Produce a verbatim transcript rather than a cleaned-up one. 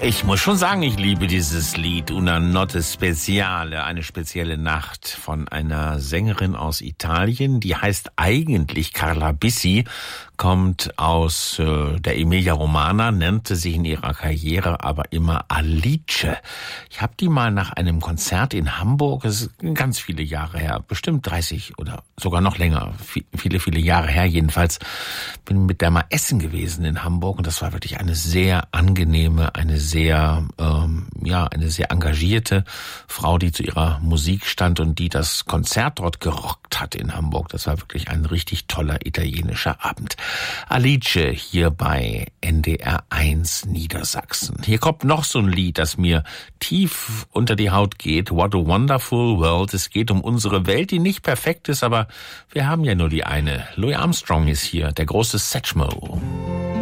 Ich muss schon sagen, ich liebe dieses Lied Una Notte Speciale, eine spezielle Nacht von einer Sängerin aus Italien, die heißt eigentlich Carla Bissi, kommt aus äh, der Emilia Romagna, nannte sich in ihrer Karriere aber immer Alice. Ich habe die mal nach einem Konzert in Hamburg, das ist ganz viele Jahre her, bestimmt dreißig oder sogar noch länger, viele, viele Jahre her jedenfalls, bin mit der mal essen gewesen in Hamburg und das war wirklich eine sehr angenehme, eine sehr, ähm, ja, eine sehr engagierte Frau, die zu ihrer Musik stand und die das Konzert dort gerockt hat in Hamburg. Das war wirklich ein richtig toller italienischer Abend. Alice hier bei N D R eins Niedersachsen. Hier kommt noch so ein Lied, das mir tief unter die Haut geht. What a Wonderful World. Es geht um unsere Welt, die nicht perfekt ist, aber wir haben ja nur die eine. Louis Armstrong ist hier, der große Satchmo.